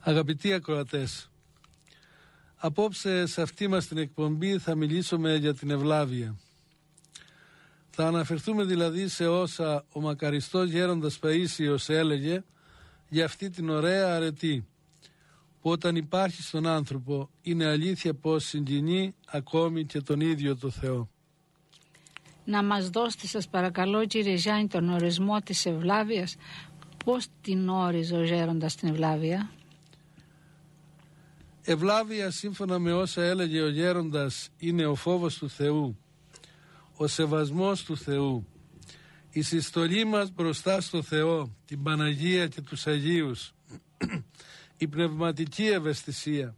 Αγαπητοί ακροατές, απόψε σε αυτή μας την εκπομπή θα μιλήσουμε για την ευλάβεια. Θα αναφερθούμε δηλαδή σε όσα ο μακαριστός γέροντας Παΐσιος έλεγε για αυτή την ωραία αρετή, που όταν υπάρχει στον άνθρωπο είναι αλήθεια πως συγκινεί ακόμη και τον ίδιο το Θεό. Να μας δώσετε σας παρακαλώ, κύριε Γιάννη, τον ορισμό της ευλάβειας. Πώς την όριζε ο γέροντας την ευλάβεια? Ευλάβεια, σύμφωνα με όσα έλεγε ο γέροντας, είναι ο φόβος του Θεού, ο σεβασμός του Θεού, η συστολή μας μπροστά στο Θεό, την Παναγία και τους Αγίους, η πνευματική ευαισθησία.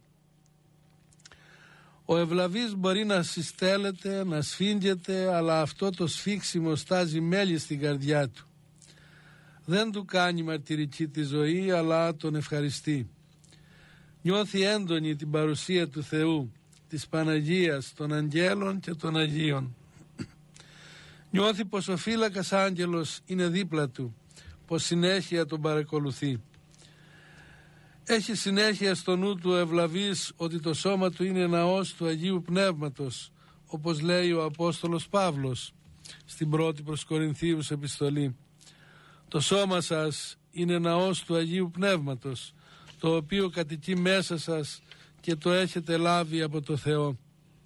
Ο ευλαβής μπορεί να συστέλλεται, να σφίγγεται, αλλά αυτό το σφίξιμο στάζει μέλι στην καρδιά του. Δεν του κάνει μαρτυρική τη ζωή, αλλά τον ευχαριστεί. Νιώθει έντονη την παρουσία του Θεού, της Παναγίας, των Αγγέλων και των Αγίων. Νιώθει πως ο φύλακας άγγελος είναι δίπλα του, πως συνέχεια τον παρακολουθεί. Έχει συνέχεια στο νου του ευλαβής ότι το σώμα του είναι ναός του Αγίου Πνεύματος, όπως λέει ο Απόστολος Παύλος στην πρώτη προς Κορινθίους επιστολή. Το σώμα σας είναι ναός του Αγίου Πνεύματος, το οποίο κατοικεί μέσα σας και το έχετε λάβει από το Θεό.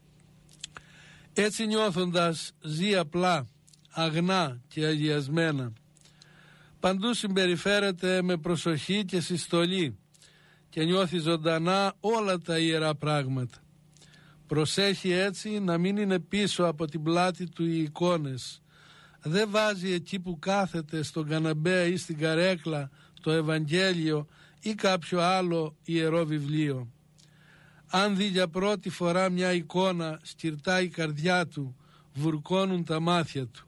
Έτσι νιώθοντας ζει απλά, αγνά και αγιασμένα. Παντού συμπεριφέρεται με προσοχή και συστολή και νιώθει ζωντανά όλα τα ιερά πράγματα. Προσέχει έτσι να μην είναι πίσω από την πλάτη του οι εικόνες. Δεν βάζει εκεί που κάθεται στον καναμπέ ή στην καρέκλα το Ευαγγέλιο ή κάποιο άλλο ιερό βιβλίο. Αν δει για πρώτη φορά μια εικόνα, σκυρτάει η καρδιά του, βουρκώνουν τα μάτια του.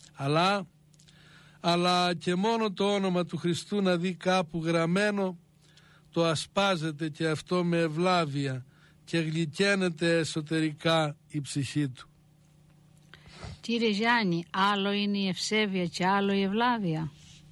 Αλλά και μόνο το όνομα του Χριστού να δει κάπου γραμμένο, το ασπάζεται και αυτό με ευλάβεια και γλυκαίνεται εσωτερικά η ψυχή του. Κύριε Γιάννη, άλλο είναι η ευσέβεια και άλλο η ευλάβεια?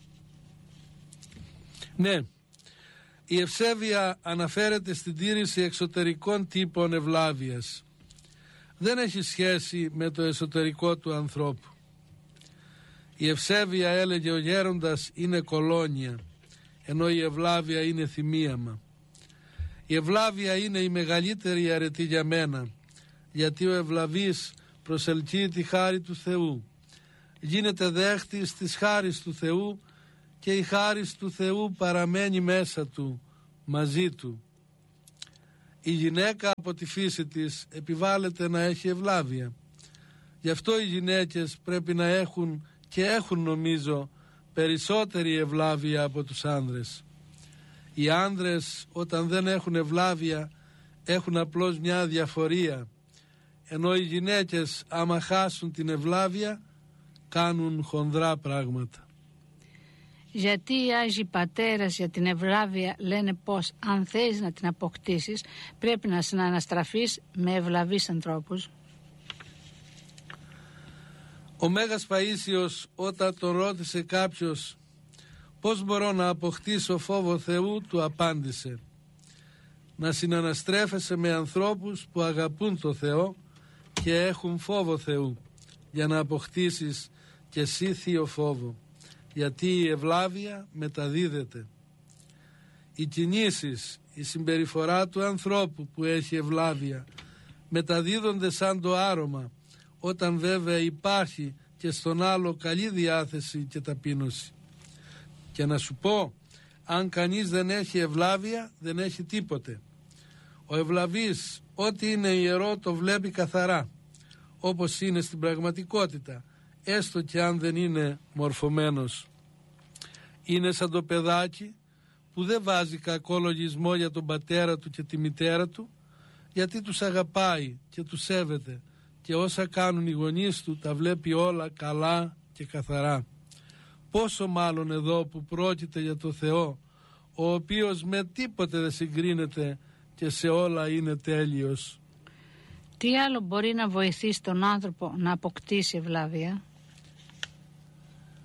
Ναι, η ευσέβεια αναφέρεται στην τήρηση εξωτερικών τύπων ευλάβειας. Δεν έχει σχέση με το εσωτερικό του ανθρώπου. Η ευσέβεια, έλεγε ο γέροντας, είναι κολόνια, ενώ η ευλάβεια είναι θυμίαμα. Η ευλάβεια είναι η μεγαλύτερη αρετή για μένα, γιατί ο ευλαβής προσελκύει τη χάρη του Θεού, γίνεται δέχτης της χάρης του Θεού και η χάρις του Θεού παραμένει μέσα του, μαζί του. Η γυναίκα από τη φύση της επιβάλλεται να έχει ευλάβεια. Γι' αυτό οι γυναίκες πρέπει να έχουν και έχουν, νομίζω, περισσότερη ευλάβεια από τους άνδρες. Οι άνδρες όταν δεν έχουν ευλάβεια έχουν απλώς μια διαφορία, ενώ οι γυναίκες άμα χάσουν την ευλάβεια κάνουν χονδρά πράγματα. Γιατί οι Άγιοι Πατέρες για την ευλάβεια λένε πως αν θες να την αποκτήσεις πρέπει να συναναστραφείς με ευλαβείς ανθρώπους? Ο Μέγας Παΐσιος, όταν τον ρώτησε κάποιος πώς μπορώ να αποκτήσω φόβο Θεού, του απάντησε: να συναναστρέφεσαι με ανθρώπους που αγαπούν το Θεό και έχουν φόβο Θεού, για να αποκτήσεις και εσύ θείο φόβο, γιατί η ευλάβεια μεταδίδεται. Οι κινήσεις, η συμπεριφορά του ανθρώπου που έχει ευλάβεια μεταδίδονται σαν το άρωμα, όταν βέβαια υπάρχει και στον άλλο καλή διάθεση και ταπείνωση. Και να σου πω, αν κανείς δεν έχει ευλάβεια δεν έχει τίποτε. Ο ευλαβής ό,τι είναι ιερό το βλέπει καθαρά, όπως είναι στην πραγματικότητα, έστω και αν δεν είναι μορφωμένος. Είναι σαν το παιδάκι που δεν βάζει κακό λογισμό για τον πατέρα του και τη μητέρα του, γιατί τους αγαπάει και τους σέβεται και όσα κάνουν οι γονείς του τα βλέπει όλα καλά και καθαρά. Πόσο μάλλον εδώ που πρόκειται για το Θεό, ο οποίος με τίποτε δεν συγκρίνεται και σε όλα είναι τέλειος. Τι άλλο μπορεί να βοηθήσει τον άνθρωπο να αποκτήσει ευλάβεια?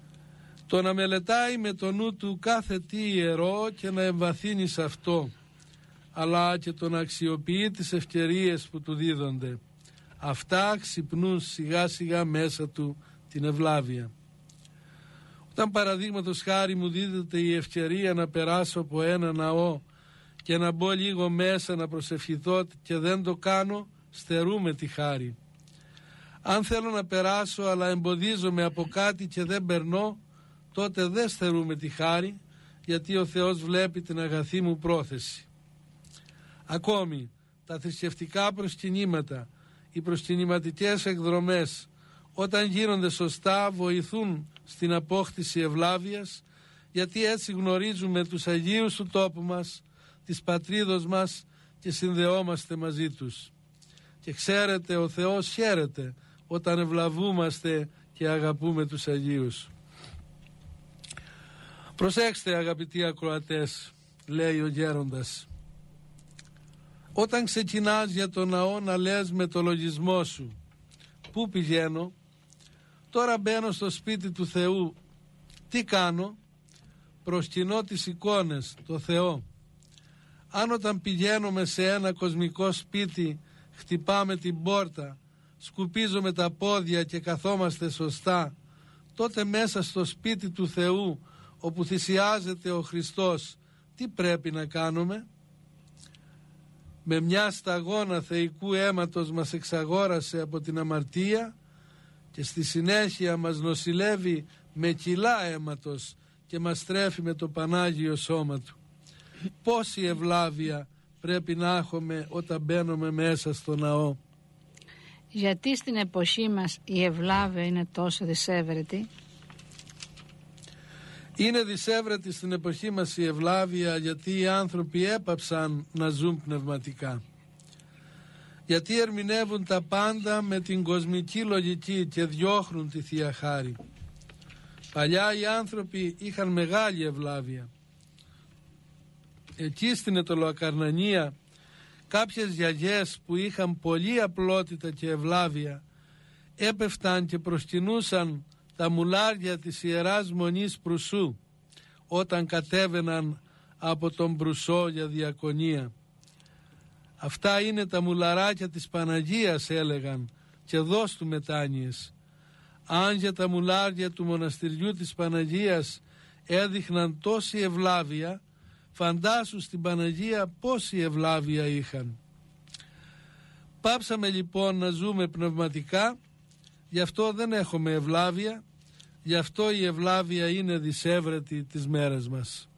Το να μελετάει με το νου του κάθε τι ιερό και να εμβαθύνει σε αυτό. αλλά και το να αξιοποιεί τις ευκαιρίες που του δίδονται. Αυτά ξυπνούν σιγά σιγά μέσα του την ευλάβεια. Όταν παραδείγματος χάρη μου δίδεται η ευκαιρία να περάσω από ένα ναό και να μπω λίγο μέσα να προσευχηθώ και δεν το κάνω, στερούμε τη χάρη. Αν θέλω να περάσω αλλά εμποδίζομαι από κάτι και δεν περνώ, τότε δεν στερούμε τη χάρη, γιατί ο Θεός βλέπει την αγαθή μου πρόθεση. Ακόμη, τα θρησκευτικά προσκυνήματα, οι προσκυνηματικές εκδρομές, όταν γίνονται σωστά, βοηθούν στην απόκτηση ευλάβειας, γιατί έτσι γνωρίζουμε τους Αγίους του τόπου μας, της πατρίδος μας και συνδεόμαστε μαζί τους. Και ξέρετε, ο Θεός χαίρεται όταν ευλαβούμαστε και αγαπούμε τους Αγίους. Προσέξτε, αγαπητοί ακροατές, λέει ο γέροντας, όταν ξεκινάς για το ναό να λες με το λογισμό σου, πού πηγαίνω, τώρα μπαίνω στο σπίτι του Θεού, τι κάνω, προσκυνώ τις εικόνες, το Θεό. Αν όταν πηγαίνουμε σε ένα κοσμικό σπίτι χτυπάμε την πόρτα, σκουπίζουμε τα πόδια και καθόμαστε σωστά, τότε μέσα στο σπίτι του Θεού όπου θυσιάζεται ο Χριστός, τι πρέπει να κάνουμε? Με μια σταγόνα θεϊκού αίματος μας εξαγόρασε από την αμαρτία και στη συνέχεια μας νοσηλεύει με κιλά αίματος και μας τρέφει με το Πανάγιο σώμα Του. Πόση ευλάβεια πρέπει να έχουμε όταν μπαίνουμε μέσα στο ναό. Γιατί στην εποχή μας η ευλάβεια είναι τόσο δυσέβρετη? Είναι δυσέβρετη στην εποχή μας η ευλάβεια γιατί οι άνθρωποι έπαψαν να ζουν πνευματικά. Γιατί ερμηνεύουν τα πάντα με την κοσμική λογική και διώχνουν τη Θεία Χάρη. Παλιά οι άνθρωποι είχαν μεγάλη ευλάβεια. Εκεί στην Αιτωλοακαρνανία κάποιες γιαγιές που είχαν πολλή απλότητα και ευλάβεια έπεφταν και προσκυνούσαν τα μουλάρια της Ιεράς Μονής Προυσού όταν κατέβαιναν από τον Προυσό για διακονία. Αυτά είναι τα μουλαράκια της Παναγίας, έλεγαν, και δώσ' του μετάνοιες. Αν για τα μουλάρια του μοναστηριού της Παναγίας έδειχναν τόση ευλάβεια, φαντάσου στην Παναγία πόση ευλάβεια είχαν. Πάψαμε λοιπόν να ζούμε πνευματικά, γι' αυτό δεν έχουμε ευλάβεια, γι' αυτό η ευλάβεια είναι δυσέβρετη τις μέρες μας.